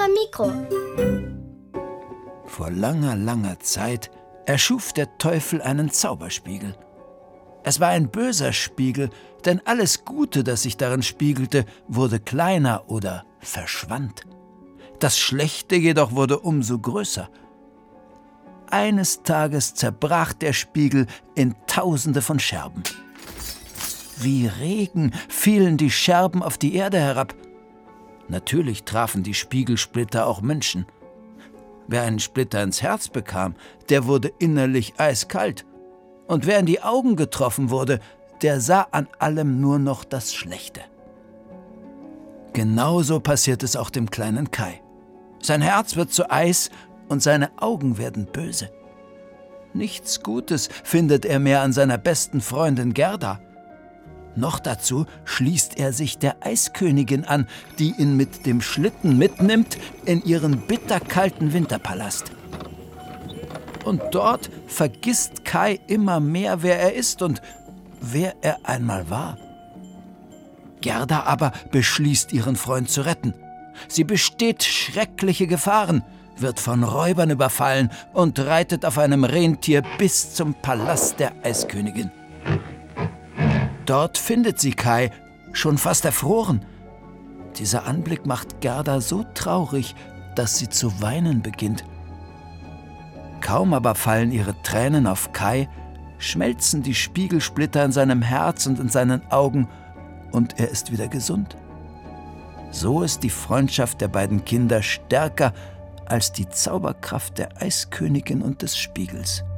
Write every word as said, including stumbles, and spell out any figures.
beim Mikro. Vor langer, langer Zeit erschuf der Teufel einen Zauberspiegel. Es war ein böser Spiegel, denn alles Gute, das sich darin spiegelte, wurde kleiner oder verschwand. Das Schlechte jedoch wurde umso größer. Eines Tages zerbrach der Spiegel in Tausende von Scherben. Wie Regen fielen die Scherben auf die Erde herab. Natürlich trafen die Spiegelsplitter auch Menschen. Wer einen Splitter ins Herz bekam, der wurde innerlich eiskalt. Und wer in die Augen getroffen wurde, der sah an allem nur noch das Schlechte. Genauso passiert es auch dem kleinen Kai. Sein Herz wird zu Eis und seine Augen werden böse. Nichts Gutes findet er mehr an seiner besten Freundin Gerda. Noch dazu schließt er sich der Eiskönigin an, die ihn mit dem Schlitten mitnimmt in ihren bitterkalten Winterpalast. Und dort vergisst Kai immer mehr, wer er ist und wer er einmal war. Gerda aber beschließt, ihren Freund zu retten. Sie besteht schreckliche Gefahren, wird von Räubern überfallen und reitet auf einem Rentier bis zum Palast der Eiskönigin. Dort findet sie Kai, schon fast erfroren. Dieser Anblick macht Gerda so traurig, dass sie zu weinen beginnt. Kaum aber fallen ihre Tränen auf Kai, schmelzen die Spiegelsplitter in seinem Herz und in seinen Augen und er ist wieder gesund. So ist die Freundschaft der beiden Kinder stärker als die Zauberkraft der Eiskönigin und des Spiegels.